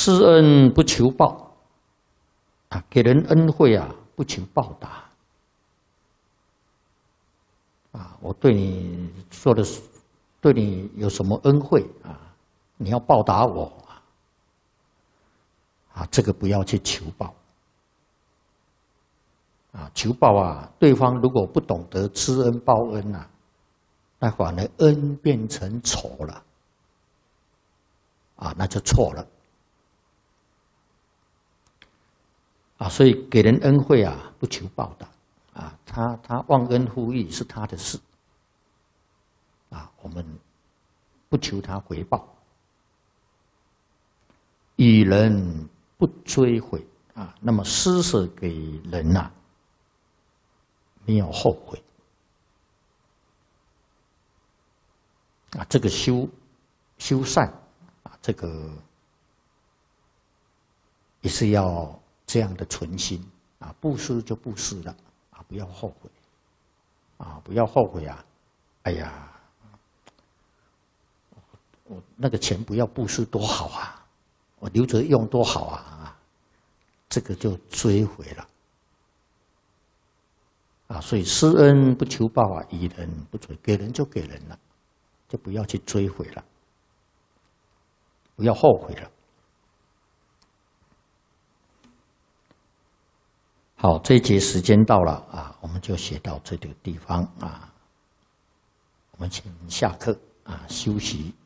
施恩不求报啊，给人恩惠啊，不求报答啊。我对你说的，对你有什么恩惠啊？你要报答我啊，这个不要去求报啊。求报啊，对方如果不懂得知恩报恩啊，那反而恩变成仇了啊，那就错了。啊，所以给人恩惠啊，不求报答啊，他忘恩负义是他的事啊，我们不求他回报。与人不追悔啊，那么施舍给人呐，没有后悔啊，这个修善啊，这个也是要这样的存心啊，布施就布施了啊，不要后悔啊，不要后悔啊！哎呀，我那个钱不要布施多好啊，我留着用多好啊！这个就追悔了啊！所以施恩不求报啊，与人不追，给人就给人了，就不要去追悔了，不要后悔了。好，这一节时间到了啊，我们就写到这个地方啊。我们请下课啊，休息。